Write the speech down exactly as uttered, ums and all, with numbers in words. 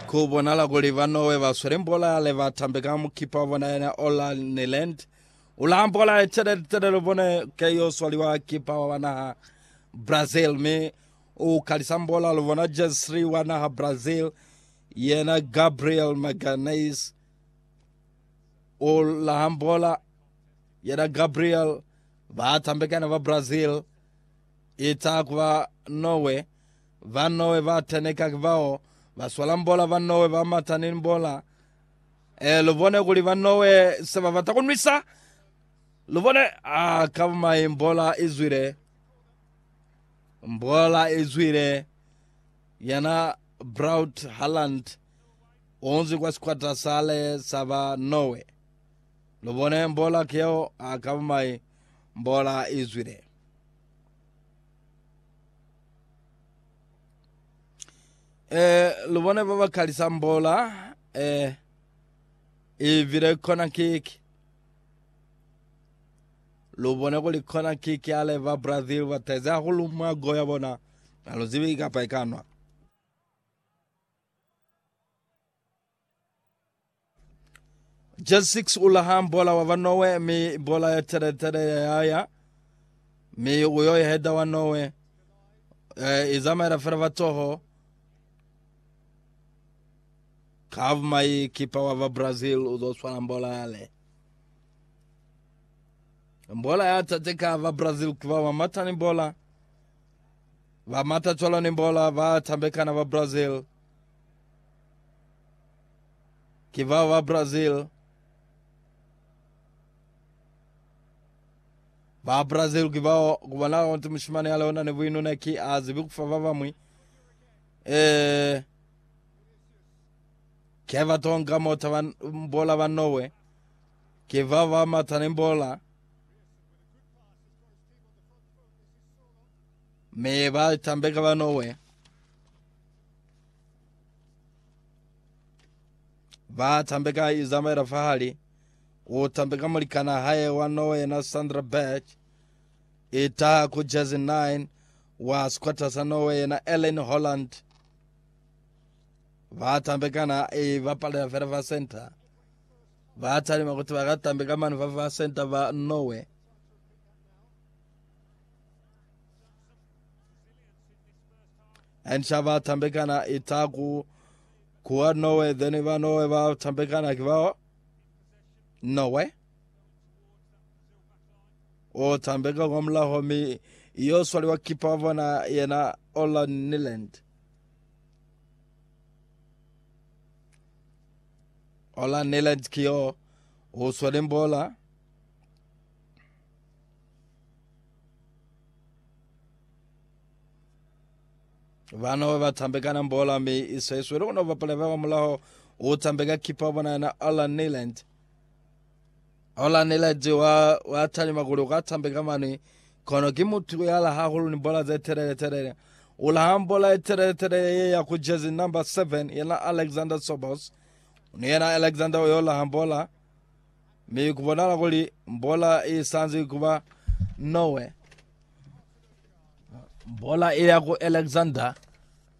kubonala kuli vanowe vaswerembola le vatambeka mukipa vona na Ola Niland ulambola tere tere vone keyo swaliwa kipa wana Brazil me u kalisambola vona Jesri wana Brazil yena Gabriel Magalhaes ulambola yena Gabriel vatambeka na Brazil itakwa Norway vanowe vateneka kvao vaswalambola vanowe vamatanimbola eh lovone kuli vanowe sema vatakunwisa lovone ah kama imbola izwire mbola izwire yana Braut Haaland onzi kwa squadra sale sava Norway lovone mbola keo akama mbola izwire eh lubone baba kalisambola eh ivire kona kick lubone kuli kona kick ale va Brazil wateza huluma goya bona alozibi kapaikanwa just six ulaham bola wa Norway mi bola ya tere tere ya mi uyo heda wa Norway eh izamera fervatoho kav mai kipa wa Brazil uzoswana mbola yale mbola ya tateka wa Brazil kwa wamata ni mbola wamata chola ni mbola wa tambeka na wa Brazil kiva wa Brazil wa Brazil kiva kuwana wantu mshimani yale wana nevu inune ki azibu kufavava mwi eh keva tonga mota van mbola van Norway keva va matane mbola me va tambeka van Norway va tambeka izamera fahali o tambeka malikana haye wa Norway na Sandra Berg ita ku Jersey nine wa squatters wa Norway na Ellen Holland vatambekana e vapale ferva center vatali makuti vakatambeka mani vava center va Norway and shava tambekana itaku kuwa Norway then va Norway vatambekana kivao Norway o tambeka gomla homi iyo swali wa kipa vana yena Ola Niland Ola Niland kio uswali mbola vano vatambeka na mbola mi iseswere uno vapale vava mulaho utambeka kipa wana na Ola Niland Ola Niland wa watani magulu katambeka mani kono kimutu yala hahulu ni mbola ze tere tere ula mbola tere tere ya kujezi number seven yana Alexander Sobos Niena Alexander Oyola hambola mi kubonala kuli mbola isanzi kuba Norway mbola iya ku Alexander